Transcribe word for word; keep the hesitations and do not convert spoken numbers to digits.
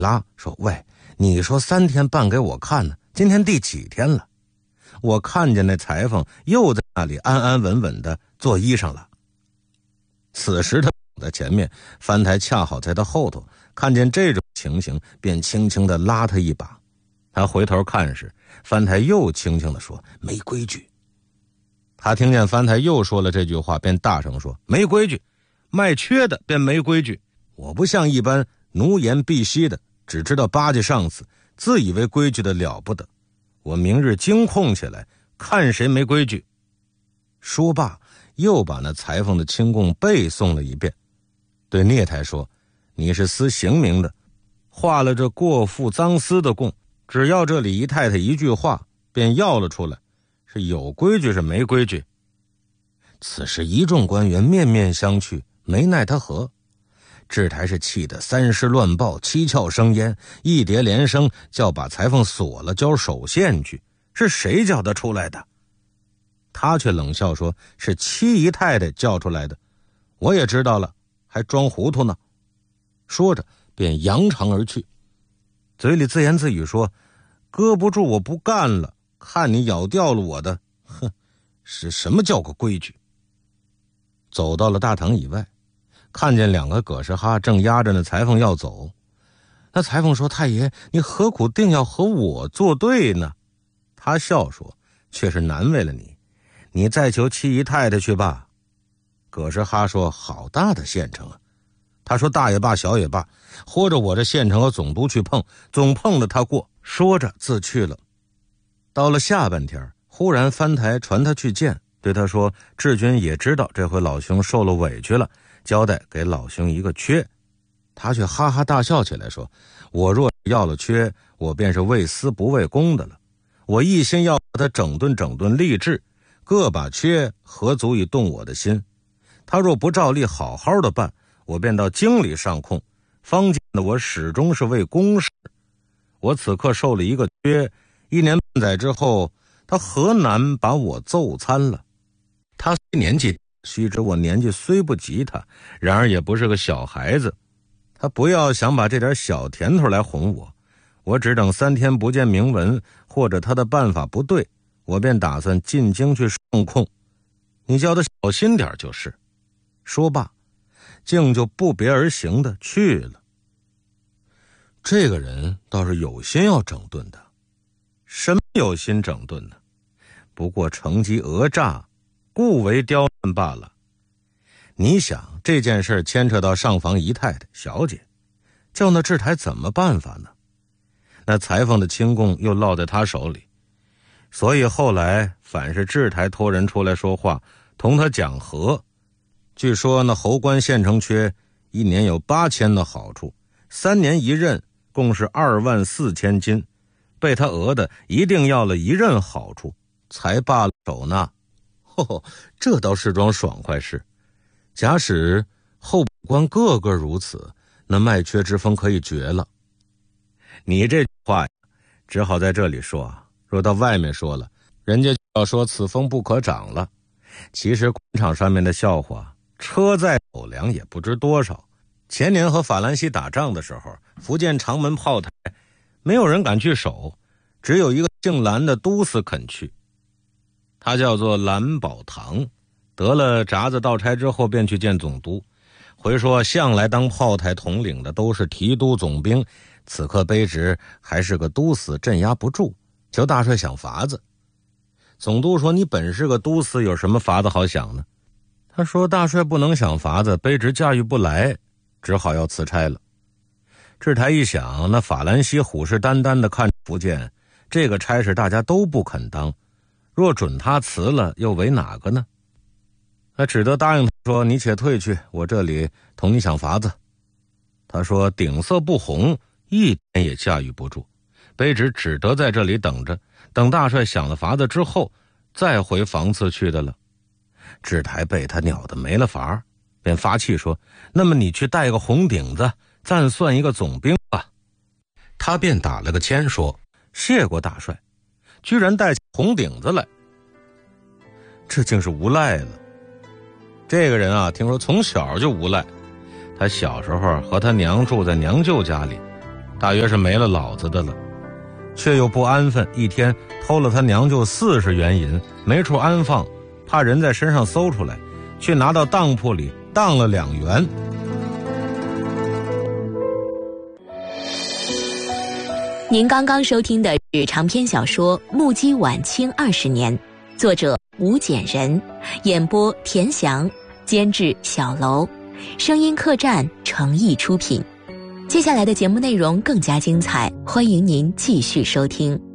拉说：“喂，你说三天办给我看呢，今天第几天了？”我看见那裁缝又在那里安安稳稳的做衣裳了。此时他在前面，翻台恰好在他后头，看见这种情形，便轻轻地拉他一把。他回头看时，翻台又轻轻地说：“没规矩。”他听见翻台又说了这句话，便大声说：“没规矩，卖缺的便没规矩。我不像一般奴颜婢膝的，只知道巴结上司，自以为规矩的了不得。我明日精控起来，看谁没规矩。”说罢，又把那裁缝的清供背诵了一遍，对聂台说：“你是司刑名的，画了这过腹脏丝的供，只要这李姨太太一句话，便要了出来，是有规矩是没规矩。”此时一众官员面面相觑，没奈他何。制台是气得三尸乱爆，七窍生烟，一叠连声叫把裁缝锁了，交守县去。是谁叫他出来的？他却冷笑说：“是七姨太太叫出来的，我也知道了，还装糊涂呢。”说着便扬长而去，嘴里自言自语说：“搁不住我不干了，看你咬掉了我的，哼，是什么叫个规矩？”走到了大堂以外，看见两个葛氏哈正押着那裁缝要走。那裁缝说：“太爷，你何苦定要和我作对呢？”他笑说：“却是难为了你，你再求七姨太太去吧。”葛氏哈说：“好大的县城啊！”他说：“大也罢，小也罢，或者我这县城和总督去碰，总碰了他过。”说着自去了。到了下半天，忽然翻台传他去见，对他说：“志军也知道这回老兄受了委屈了，交代给老兄一个缺。”他却哈哈大笑起来说：“我若要了缺，我便是为私不为公的了。我一心要把他整顿整顿吏治，各把缺何足以动我的心？他若不照例好好的办，我便到京里上控，方见的我始终是为公事。我此刻受了一个缺，一年半载之后，他何难把我奏参了？他虽年纪，须知我年纪虽不及他，然而也不是个小孩子。他不要想把这点小甜头来哄我，我只等三天不见明文，或者他的办法不对，我便打算进京去上控。你叫他小心点就是。”说罢，竟就不别而行的去了。这个人倒是有心要整顿的。什么有心整顿呢？不过乘机讹诈，故为刁难罢了。你想这件事牵扯到上房姨太太小姐，叫那制台怎么办法呢？那裁缝的清供又落在他手里，所以后来反是制台托人出来说话，同他讲和。据说那侯官县城缺一年有八千的好处，三年一任，共是二万四千金，被他讹的一定要了一任好处，才罢了手呢。哦，这倒是桩爽快事。假使后官个个如此，那卖缺之风可以绝了。你这话只好在这里说啊，若到外面说了，人家就要说此风不可长了。其实官场上面的笑话，车载斗量也不知多少。前年和法兰西打仗的时候，福建长门炮台没有人敢去守，只有一个姓蓝的都司肯去，他叫做蓝宝堂，得了札子到差之后便去见总督，回说向来当炮台统领的都是提督总兵，此刻卑职还是个都司，镇压不住，求大帅想法子。总督说：“你本是个都司，有什么法子好想呢？”他说：“大帅不能想法子，卑职驾驭不来，只好要辞差了。”制台一想，那法兰西虎视眈眈的看福建，这个差事大家都不肯当，若准他辞了，又为哪个呢？他只得答应他说：“你且退去，我这里同你想法子。”他说：“顶色不红，一天也驾驭不住，卑职只得在这里等着，等大帅想了法子之后，再回房次去的了。”制台被他鸟得没了法，便发气说：“那么你去带个红顶子，暂算一个总兵吧。”他便打了个签说：“谢过大帅。”居然带起红顶子来，这竟是无赖了。这个人啊，听说从小就无赖。他小时候和他娘住在娘舅家里， 大约是没了老子的了，却又不安分，一天偷了他娘舅四十元银，没处安放，怕人在身上搜出来，去拿到当铺里当了两元。 您刚刚收听的是长篇小说《目击晚清二十年》，作者吴简人，演播田翔，监制小楼，声音客栈诚意出品。接下来的节目内容更加精彩，欢迎您继续收听。